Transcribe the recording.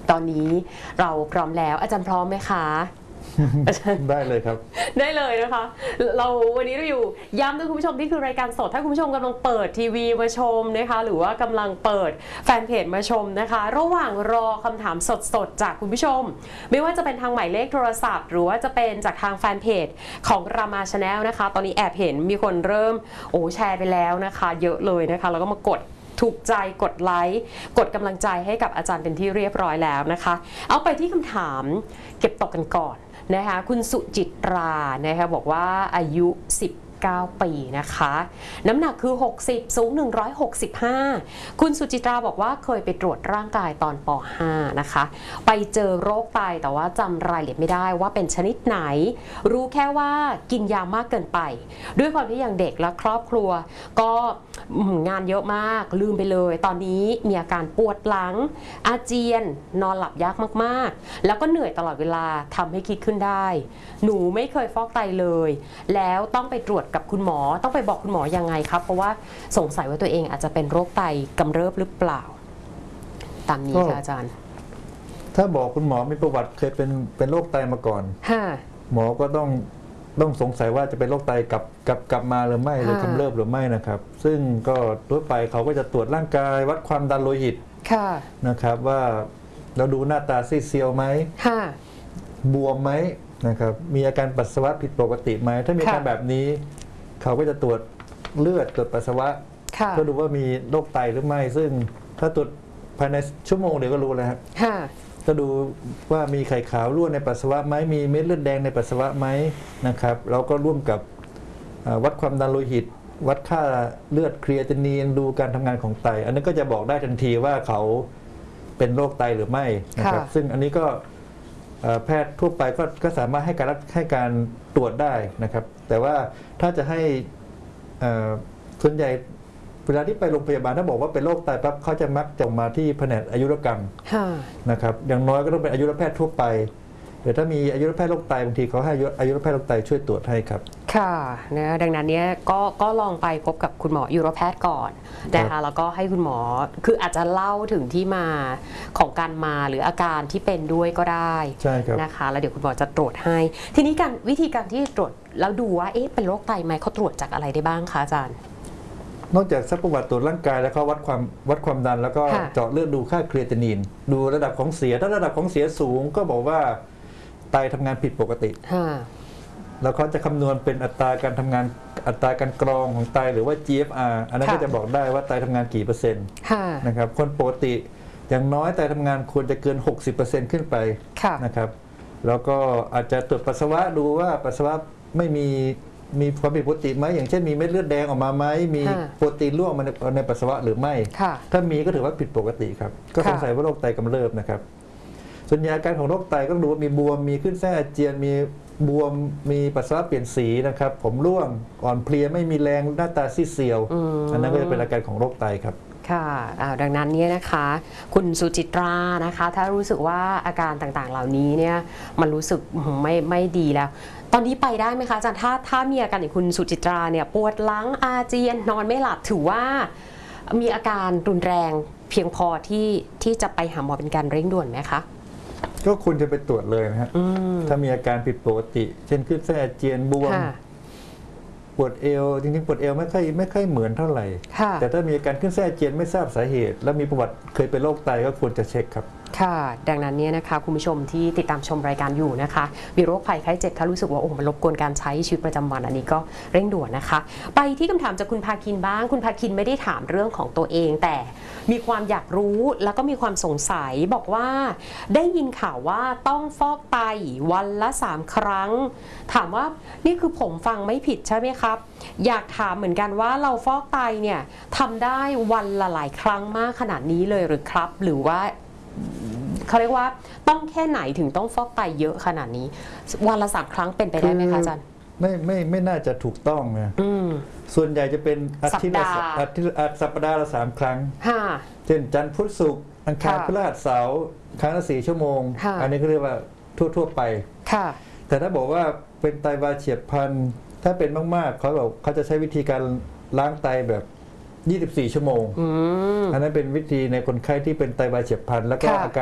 ตอนนี้เราพร้อมแล้วอาจารย์พร้อมไหมคะได้เลยครับได้เลยนะคะวันนี้เราอยู่ย้ำด้วยคุณผู้ชมที่คือรายการสดถ้าคุณผู้ชมกำลังเปิดทีวีมาชมนะคะหรือว่ากำลังเปิดแฟนเพจมาชมนะคะระหว่างรอคำถามสดๆจากคุณผู้ชมไม่ว่าจะเป็นทางหมายเลขโทรศัพท์หรือว่าจะเป็นจากทางแฟนเพจของรามาชาแนลนะคะตอนนี้แอบเห็นมีคนเริ่มแชร์ไปแล้วนะคะเยอะเลยนะคะแล้วก็มากดถูกใจกดไลค์กดกำลังใจให้กับอาจารย์เป็นที่เรียบร้อยแล้วนะคะเอาไปที่คำถามเก็บตกกันก่อนนะคะคุณสุจิตรานะคะบอกว่าอายุ19 ปีนะคะน้ำหนักคือ60สูง165คุณสุจิตราบอกว่าเคยไปตรวจร่างกายตอนป .5 นะคะไปเจอโรคไตแต่ว่าจำรายละเอียดไม่ได้ว่าเป็นชนิดไหนรู้แค่ว่ากินยามากเกินไปด้วยความที่ยังเด็กและครอบครัวก็งานเยอะมากลืมไปเลยตอนนี้มีอาการปวดหลังอาเจียนนอนหลับยากมากๆแล้วก็เหนื่อยตลอดเวลาทำให้คิดขึ้นได้หนูไม่เคยฟอกไตเลยแล้วต้องไปตรวจกับคุณหมอต้องไปบอกคุณหมอยังไงครับเพราะว่าสงสัยว่าตัวเองอาจจะเป็นโรคไตกำเริบหรือเปล่าตามนี้ค่ะอาจารย์ถ้าบอกคุณหมอมีประวัติเคยเป็นโรคไตมาก่อนหมอก็ต้องสงสัยว่าจะเป็นโรคไตกลับมาหรือไม่หรือกำเริบหรือไม่นะครับซึ่งก็ทั่วไปเขาก็จะตรวจร่างกายวัดความดันโลหิตนะครับว่าเราดูหน้าตาซีดเซียวไหมบวมไหมนะครับมีอาการปัสสาวะผิดปกติไหมถ้ามีอาการแบบนี้เขาก็จะตรวจเลือดตรวจปัสสาวะเพื่อดูว่ามีโรคไตหรือไม่ซึ่งถ้าตรวจภายในชั่วโมงเดียวก็รู้แล้วครับก็ดูว่ามีไข่ขาวรั่วในปัสสาวะไหมมีเม็ดเลือดแดงในปัสสาวะไหมนะครับเราก็ร่วมกับวัดความดันโลหิตวัดค่าเลือดครีเอตินีนดูการทำงานของไตอันนั้นก็จะบอกได้ทันทีว่าเขาเป็นโรคไตหรือไม่นะครับซึ่งอันนี้ก็แพทย์ทั่วไปก็สามารถให้การตรวจได้นะครับแต่ว่าถ้าจะให้ส่วนใหญ่เวลาที่ไปโรงพยาบาลถ้าบอกว่าเป็นโรคไตปั๊บเขาจะมักจะมาที่แผนกอายุรกรรมนะครับอย่างน้อยก็ต้องเป็นอายุรแพทย์ทั่วไปเดี๋ยวถ้ามีอายุรแพทย์โรคไตบางทีเขาให้อายุรแพทย์โรคไตช่วยตรวจให้ครับค่ะนะดังนั้นเนี่ยก็ลองไปพบกับคุณหมออายุรแพทย์ก่อนนะคะแล้วก็ให้คุณหมอคืออาจจะเล่าถึงที่มาของการมาหรืออาการที่เป็นด้วยก็ได้นะคะแล้วเดี๋ยวคุณหมอจะตรวจให้ทีนี้วิธีการที่ตรวจแล้วดูว่าเป็นโรคไตไหมเขาตรวจจากอะไรได้บ้างคะอาจารย์นอกจากซักประวัติตรวจร่างกายแล้วก็วัดความดันแล้วก็เจาะเลือดดูค่าครีเอตินีนดูระดับของเสียถ้าระดับของเสียสูงก็บอกว่าไตทำงานผิดปกติแล้วเขาจะคำนวณเป็นอัตราการทำงานอัตราการกรองของไตหรือว่า GFR อันนั้นก็จะบอกได้ว่าไตทำงานกี่เปอร์เซ็นต์นะครับคนปกติอย่างน้อยไตทำงานควรจะเกิน 60% ขึ้นไปนะครับแล้วก็อาจจะตรวจปัสสาวะดูว่าปัสสาวะไม่มีความผิดปกติไหมอย่างเช่นมีเม็ดเลือดแดงออกมาไหมมีโปรตีนร่วงมาในปัสสาวะหรือไม่ถ้ามีก็ถือว่าผิดปกติครับก็สงสัยว่าโรคไตกำเริบนะครับส่วนใหญ่อาการของโรคไตก็ดูว่ามีบวมมีขึ้นไส้อาเจียนมีบวมมีปัสสาวะเปลี่ยนสีนะครับผมร่วงอ่อนเพลียไม่มีแรงหน้าตาซีดเซียวอันนั้นก็จะเป็นอาการของโรคไตครับค่ะดังนั้นเนี่ยนะคะคุณสุจิตรานะคะถ้ารู้สึกว่าอาการต่างๆเหล่านี้เนี่ยมันรู้สึกไม่ดีแล้วตอนนี้ไปได้ไหมคะอาจารย์ถ้ามีอาการอย่างคุณสุจิตราเนี่ยปวดหลังอาเจียนนอนไม่หลับถือว่ามีอาการรุนแรงเพียงพอที่จะไปหาหมอเป็นการเร่งด่วนไหมคะก็คุณจะไปตรวจเลยนะฮะถ้ามีอาการผิดปกติเช่นขึ้นไส้อาเจียนบวมปวดเอวจริงๆปวดเอวไม่ค่อยเหมือนเท่าไหร่แต่ถ้ามีอาการขึ้นไส้อาเจียนไม่ทราบสาเหตุแล้วมีประวัติเคยเป็นโรคไตก็ควรจะเช็คครับค่ะดังนั้นเนี่ยนะคะคุณผู้ชมที่ติดตามชมรายการอยู่นะคะมีโรคภัยไข้เจ็บถ้ารู้สึกว่ามันรบกวนการใช้ชีวิตประจำวันอันนี้ก็เร่งด่วนนะคะไปที่คำถามจากคุณภาคินบ้างคุณภาคินไม่ได้ถามเรื่องของตัวเองแต่มีความอยากรู้แล้วก็มีความสงสัยบอกว่าได้ยินข่าวว่าต้องฟอกไตวันละ3 ครั้งถามว่านี่คือผมฟังไม่ผิดใช่ไหมครับอยากถามเหมือนกันว่าเราฟอกไตเนี่ยทำได้วันละหลายครั้งมากขนาดนี้เลยหรือครับหรือว่าเขาเรียกว่าต้องแค่ไหนถึงต้องฟอกไตเยอะขนาดนี้วันละ3 ครั้งเป็นไปได้ไหมคะอาจารย์ไม่น่าจะถูกต้องนะส่วนใหญ่จะเป็นสัปดาห์ละ3 ครั้งเช่นจันทร์พุธศุกร์อังคารพฤหัสเสาร์ครั้งละ4 ชั่วโมงอันนี้เขาเรียกว่าทั่วไปแต่ถ้าบอกว่าเป็นไตวายเฉียบพลันถ้าเป็นมากๆเขาจะใช้วิธีการล้างไตแบบ24 ชั่วโมงอันนั้นเป็นวิธีในคนไข้ที่เป็นไตวายเฉียบพลันแล้วก็อาการ